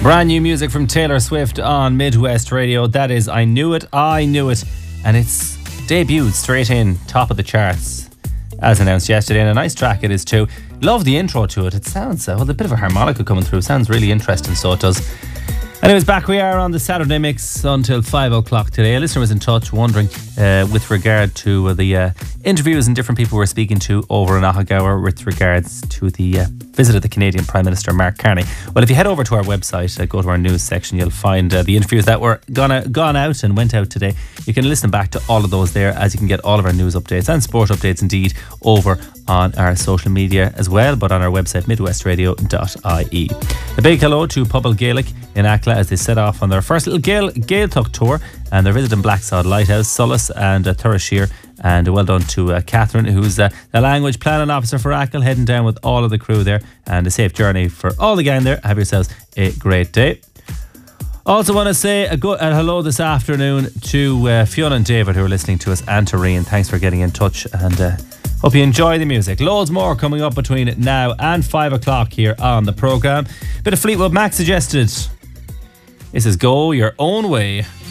Brand new music from Taylor Swift on Midwest Radio. That is I Knew It, I Knew It. And it's debuted straight in, top of the charts, as announced yesterday. And a nice track it is too. Love the intro to it. It sounds, a bit of a harmonica coming through. Sounds really interesting, so it does. Anyways, back we are on the Saturday Mix until 5 o'clock today. A listener was in touch wondering with regard to the interviews and different people we're speaking to over in Ahagawa with regards to the visit of the Canadian Prime Minister Mark Carney. Well, if you head over to our website, go to our news section, you'll find the interviews that were gone out and went out today. You can listen back to all of those there, as you can get all of our news updates and sport updates indeed over on our social media as well, but on our website midwestradio.ie. A big hello to Pobble Gaelic in Ackla as they set off on their first little Gaeltacht tour, and they're visiting Blacksod Lighthouse, Solis and Thurashire. And well done to Catherine, who's the language planning officer for Ackle, heading down with all of the crew there. And a safe journey for all the gang there. Have yourselves a great day. Also want to say a hello this afternoon to Fiona and David, who are listening to us, and to Rian. Thanks for getting in touch, and hope you enjoy the music. Loads more coming up between now and 5 o'clock here on the programme. Bit of Fleetwood Mac suggested. This is Go Your Own Way.